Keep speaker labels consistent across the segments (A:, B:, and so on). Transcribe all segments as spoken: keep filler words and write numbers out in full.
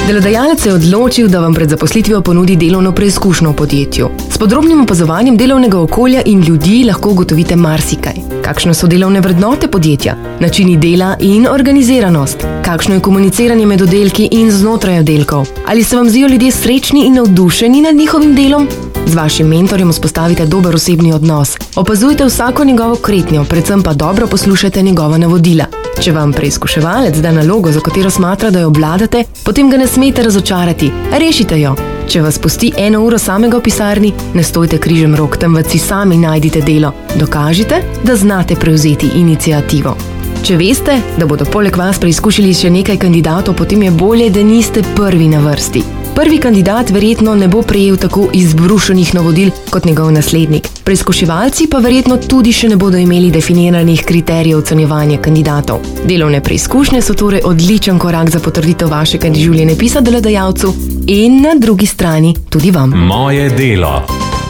A: Delodajalec se je odločil, da vam pred zaposlitvijo ponudi delovno preizkušnjo v podjetju. S podrobnim opazovanjem delovnega okolja in ljudi lahko ugotovite marsikaj. Kakšne so delovne vrednote podjetja, načini dela in organiziranost, kakšno je komuniciranje med oddelki in znotraj oddelkov. Ali se vam zdijo ljudje srečni in navdušeni nad njihovim delom? Z vašim mentorjem vzpostavite dober osebni odnos. Opazujte vsako njegovo kretnjo, predvsem pa dobro poslušajte njegova navodila. Če vam preizkuševalec da nalogo, za katero smatra, da jo obvladate, potem ga ne smete razočarati. Rešite jo. Če vas pusti eno uro samega v pisarni, ne stojte križem rok, temveč si sami najdite delo. Dokažite, da znate prevzeti iniciativo. Če veste, da bodo poleg vas preizkušili še nekaj kandidatov, potem je bolje, da niste prvi na vrsti. Prvi kandidat verjetno ne bo prejel tako izbrušenih navodil kot njegov naslednik. Preizkuševalci pa verjetno tudi še ne bodo imeli definiranih kriterijev ocenjevanja kandidatov. Delovne preizkušnje so torej odličen korak za potrditev vašega življenjepisa delodajalcu in na drugi strani tudi vam.
B: Moje delo.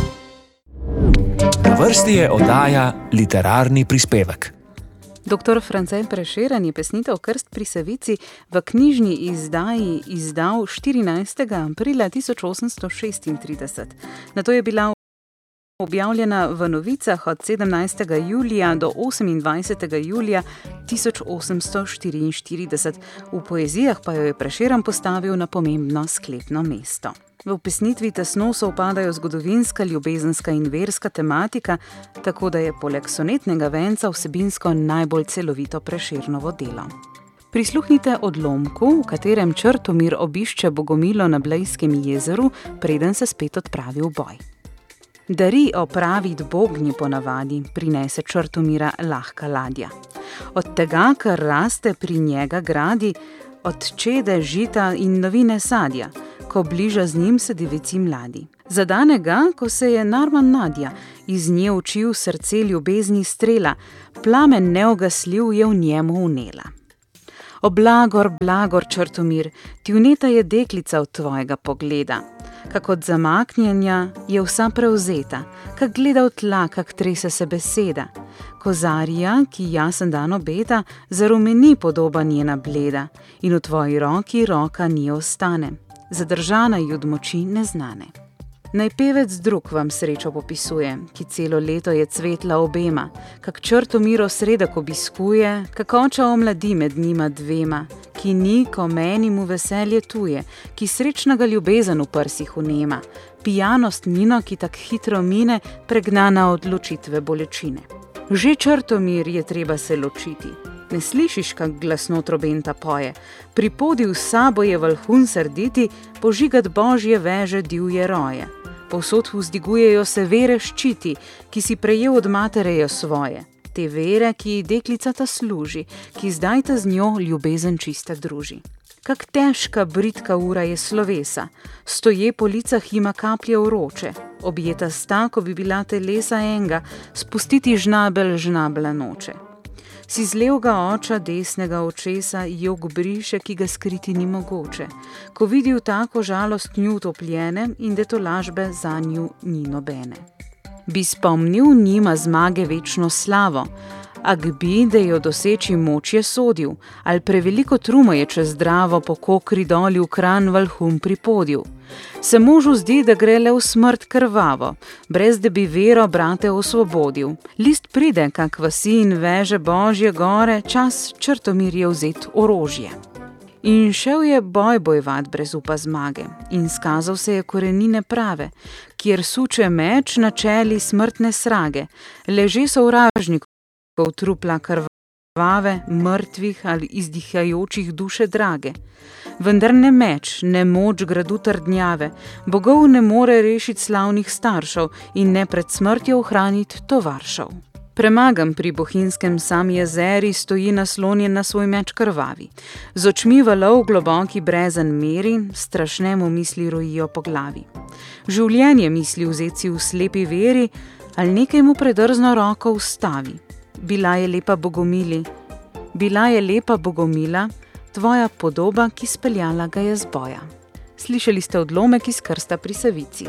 B: Na vrsti je oddaja Literarni prispevek.
C: Doktor France Prešeren je pesnitev Krst pri Savici v knjižni izdaji izdal štirinajstega aprila tisoč osemsto šestintrideset. Nato je bila objavljena v Novicah od sedemnajstega julija do osemindvajsetega julija tisoč osemsto štiriinštirideset. V poezijah pa jo je Prešeren postavil na pomembno sklepno mesto. V pesnitvi tesno sovpadajo zgodovinska, ljubezenska in verska tematika, tako da je poleg sonetnega venca vsebinsko najbolj celovito Prešernovo delo. Prisluhnite odlomku, v katerem Črtomir obišče Bogomilo na Blejskem jezeru, preden se spet odpravi v boj. Dari opravit bognji ponavadi, prinese Črtomira lahka ladja. Od tega, kar raste pri njega gradi, od čede žita in novine sadja, ko bliža z njim se devici mladi. Zadane ga, ko se je narman Nadja, iz nje učil srce ljubezni strela, plamen neogasljiv je v njemu unela. O blagor, blagor, Črtomir, ti vneta je deklica od tvojega pogleda. Kak od zamaknjenja je vsa prevzeta, kak gleda v tla, kak trese se beseda. Kozarija, ki jasen dan obeta, zarumeni podoba njena bleda in v tvoji roki roka ni ostane. Zadržana ji od moči neznane. Naj pevec drug vam srečo popisuje, ki celo leto je cvetla obema, kak Črtomir osredek obiskuje, kak oča omladi med njima dvema, ki ni, ko meni mu veselje tuje, ki srečnega ljubezen v prsih unema, pijanost njino, ki tak hitro mine, pregnana od ločitve bolečine. Že Črtomir je treba se ločiti. Ne slišiš, kak glasno trobenta poje, pri podiju sabo je valhun srditi, požigat božje veže divje roje. Povsod vzdiguje se vere ščiti, ki si prejel od materejo svoje. Te vere, ki ji deklica ta služi, ki zdaj ta z njo ljubezen čista druži. Kak težka, britka ura je slovesa, stoje po licah ima kaplje vroče, objeta sta, ko bi bila telesa enga, spustiti žnabel žnabla noče. Si z levega oča desnega očesa jog briše, ki ga skriti ni mogoče, ko vidi v tako žalost nju utopljene in da tolažbe za nju ni nobene. Bi spomnil njima zmage večno slavo, ak bi, da jo doseči moč je sodil, ali preveliko trumo je čez zdravo po kokri doli v kran valhum pripodil. Se možu zdi, da gre le v smrt krvavo, brez da bi vero brate osvobodil. List pride, kak vasi in veže božje gore, čas Črtomir je vzet orožje. In šel je boj bojvat brez upa zmage in skazal se je korenine prave, kjer suče meč na čeli smrtne srage, leže sovražnikov trupla krvave, mrtvih ali izdihajočih duše drage. Vendar ne meč, ne moč gradu trdnjave, bogov ne more rešiti slavnih staršev in ne pred smrtjo ohraniti tovaršev. Premagan pri bohinjskem sam jezeri stoji naslonjen na svoj meč krvavi. Z očmi valov globoki brezen meri, strašne mu misli rojijo po glavi. Življenje misli vzeti v slepi veri, ali nekaj mu predrzno roko ustavi. Bila je lepa Bogomili, bila je lepa Bogomila, tvoja podoba, ki speljala ga je z boja. Slišali ste odlomek iz Krsta pri Savici.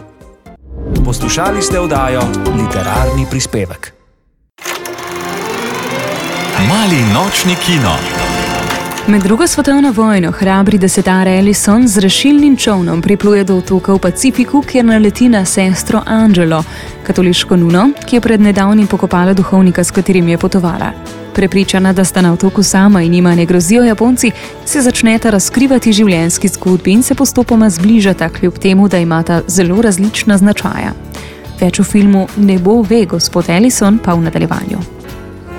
B: Poslušali ste oddajo Literarni prispevek. Mali nočni kino.
D: Med drugo svetovno vojno hrabri desetar Ellison z rešilnim čolnom pripluje do otoka v Pacifiku, kjer naleti na sestro Angelo, katoliško nuno, ki je pred nedavnim pokopala duhovnika, s katerim je potovala. Prepričana, da sta na otoku sama in jima ne grozijo Japonci, se začneta razkrivati življenjski zgodbi in se postopoma zbližata, kljub temu, da imata zelo različna značaja. Več v filmu Ne bo ve, gospod Ellison, pa v nadaljevanju.